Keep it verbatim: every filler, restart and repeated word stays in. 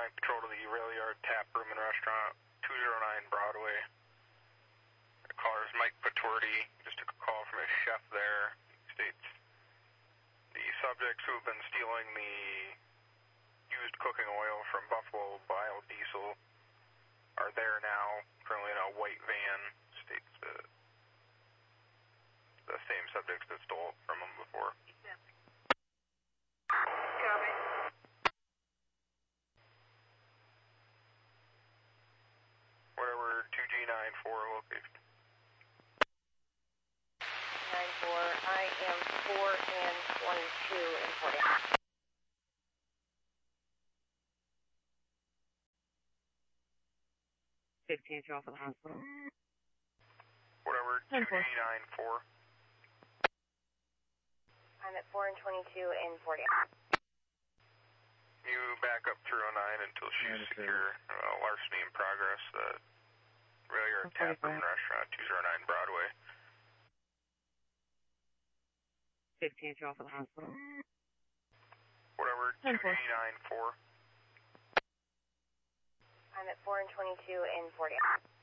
nine Patrol to the Rail Yard Tap Room and Restaurant, two oh nine Broadway. The caller is Mike Patorti. Just took a call from his chef there. He states the subjects who have been stealing the used cooking oil from Buffalo Biodiesel are there now, currently in a white van. States the, the same subjects that stole from him before. Copy. Whatever, two G nine four location. nine four, I am four and twenty-two and forty. fifteen, you're off of the hospital. Whatever, two G nine four. I'm at four and twenty-two and forty. You back up through oh nine until she's secure. Uh, larceny in progress. Uh, Rail Yard Tap Room Restaurant, two oh nine Broadway. fifteen, you're off of the hospital. Whatever, two G nine four. I'm at four and twenty-two and forty.